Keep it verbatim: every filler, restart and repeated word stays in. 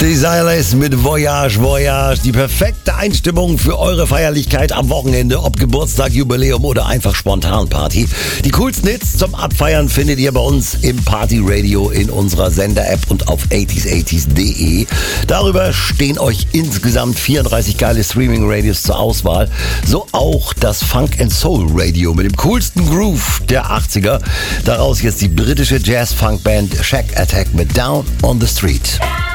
Desireless mit Voyage, Voyage. Die perfekte Einstimmung für eure Feierlichkeit am Wochenende, ob Geburtstag, Jubiläum oder einfach spontan Party. Die coolsten Hits zum Abfeiern findet ihr bei uns im Party Radio in unserer Sender-App und auf achtziger achtziger punkt de. Darüber stehen euch insgesamt vierunddreißig geile Streaming-Radios zur Auswahl. So auch das Funk and Soul Radio mit dem coolsten Groove der achtziger. Daraus jetzt die britische Jazz-Funk-Band Shack Attack mit Down on the Street.